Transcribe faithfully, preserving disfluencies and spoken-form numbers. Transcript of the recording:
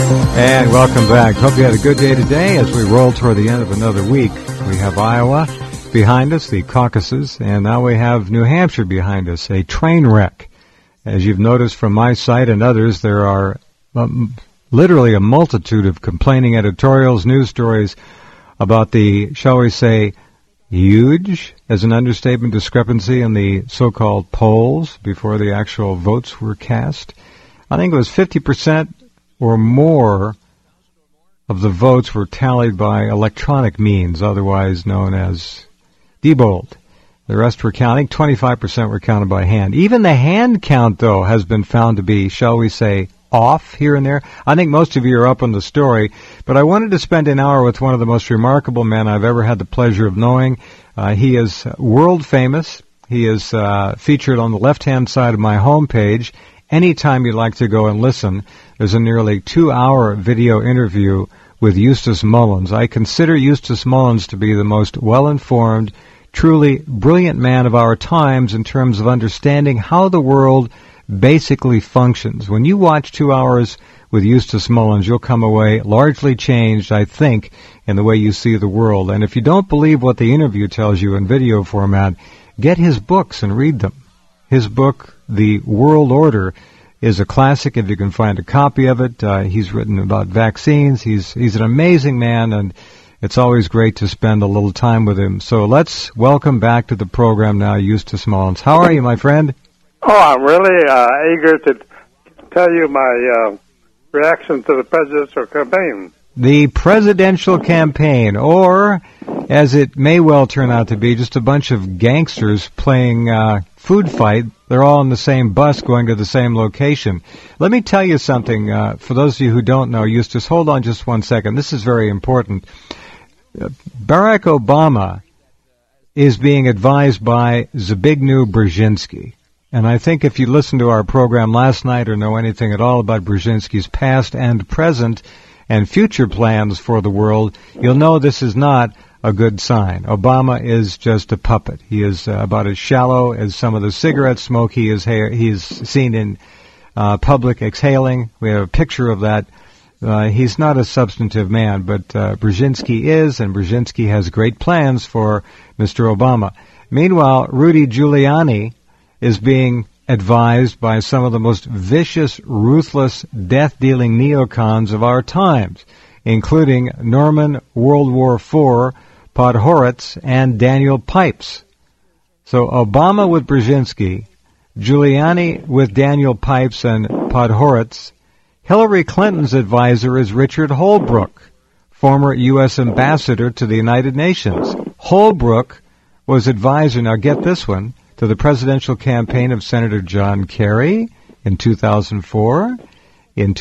And welcome back. Hope you had a good day today as we roll toward the end of another week. We have Iowa behind us, the caucuses, and now we have New Hampshire behind us, a train wreck. As you've noticed from my site and others, there are um, literally a multitude of complaining editorials, news stories about the, shall we say, huge, as an understatement, discrepancy in the so-called polls before the actual votes were cast. I think it was fifty percent or more of the votes were tallied by electronic means, otherwise known as Diebold. The rest were counting. twenty-five percent were counted by hand. Even the hand count, though, has been found to be, shall we say, off here and there. I think most of you are up on the story, but I wanted to spend an hour with one of the most remarkable men I've ever had the pleasure of knowing. Uh, he is world famous. He is uh, featured on the left-hand side of my homepage. Anytime you'd like to go and listen, there's a nearly two-hour video interview with Eustace Mullins. I consider Eustace Mullins to be the most well-informed, truly brilliant man of our times in terms of understanding how the world basically functions. When you watch two hours with Eustace Mullins, you'll come away largely changed, I think, in the way you see the world. And if you don't believe what the interview tells you in video format, get his books and read them. His book, The World Order, is a classic if you can find a copy of it. Uh, he's written about vaccines. He's he's an amazing man, and it's always great to spend a little time with him. So let's welcome back to the program now, Eustace Mullins. How are you, my friend? Oh, I'm really uh, eager to tell you my uh, reaction to the presidential campaign. The presidential campaign, or as it may well turn out to be, just a bunch of gangsters playing uh, food fight. They're all on the same bus going to the same location. Let me tell you something. Uh, for those of you who don't know, Eustace, hold on just one second. This is very important. Uh, Barack Obama is being advised by Zbigniew Brzezinski. And I think if you listened to our program last night or know anything at all about Brzezinski's past and present and future plans for the world, you'll know this is not a good sign. Obama is just a puppet. He is uh, about as shallow as some of the cigarette smoke he is ha- he's seen in uh, public exhaling. We have a picture of that. Uh, he's not a substantive man, but uh, Brzezinski is, and Brzezinski has great plans for Mister Obama. Meanwhile, Rudy Giuliani is being advised by some of the most vicious, ruthless, death-dealing neocons of our times, including Norman World War Four, Podhoretz, and Daniel Pipes. So Obama with Brzezinski, Giuliani with Daniel Pipes and Podhoretz. Hillary Clinton's advisor is Richard Holbrooke, former U S ambassador to the United Nations. Holbrooke was advisor, now get this one, to the presidential campaign of Senator John Kerry in two thousand four. In